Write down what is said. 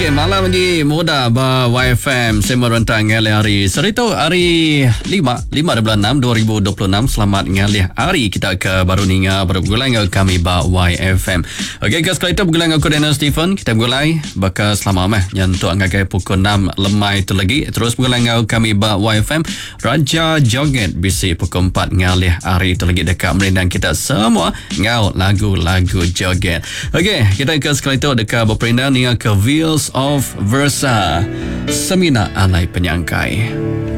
Okey, malam lagi muda ba YFM Sema Rentang ngalih hari Serita hari 5 bulan 6 2026. Selamat ngalih hari kita ke baru ninga bergulai dengan kami ba YFM. Okey guys, kali itu bergulai dengan aku Daniel Stephen. Kita bergulai bakal selama nyentuh angka pukul 6 lemai itu lagi. Terus bergulai dengan kami ba YFM Raja Joget bisi pukul 4 ngalih hari itu lagi dekat merindang kita semua ngau lagu-lagu joget. Okey, kita ke sekali itu dekat berperindah ninga ke Wheels of Versa Semina Alai Penyangkai.